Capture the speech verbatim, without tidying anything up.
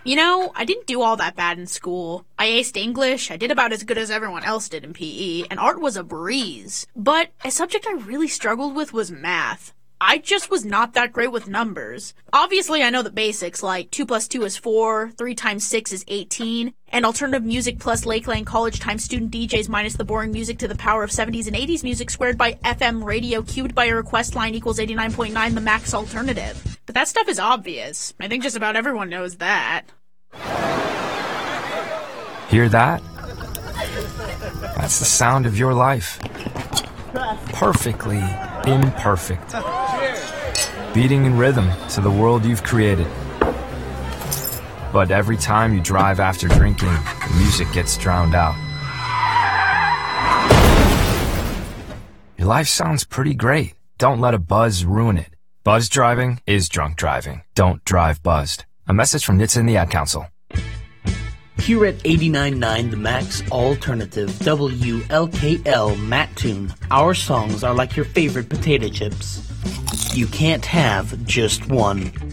You know, I didn't do all that bad in school. I aced English, I did about as good as everyone else did in P E, and art was a breeze. But a subject I really struggled with was math. I just was not that great with numbers. Obviously, I know the basics, like two plus two is four, three times six is eighteen, and alternative music plus Lakeland College times student D Js minus the boring music to the power of seventies and eighties music squared by F M radio queued by a request line equals eighty-nine point nine, the max alternative. But that stuff is obvious. I think just about everyone knows that. Hear that? That's the sound of your life. Perfectly imperfect. Beating in rhythm to the world you've created. But every time you drive after drinking, the music gets drowned out. Your life sounds pretty great. Don't let a buzz ruin it. Buzz driving is drunk driving. Don't drive buzzed. A message from N H T S A and the Ad Council. Here at eighty-nine point nine The Max Alternative, W L K L Matt Tune, our songs are like your favorite potato chips. You can't have just one.